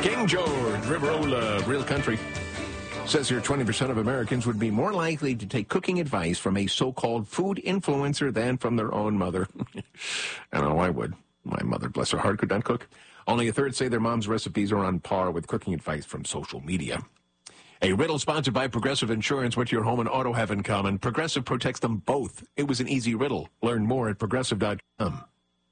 King George, Riverola, Real Country. Says here 20% of Americans would be more likely to take cooking advice from a so-called food influencer than from their own mother. I know I would. My mother, bless her heart, could not cook. Only a third say their mom's recipes are on par with cooking advice from social media. A riddle sponsored by Progressive Insurance. What your home and auto have in common? Progressive protects them both. It was an easy riddle. Learn more at Progressive.com.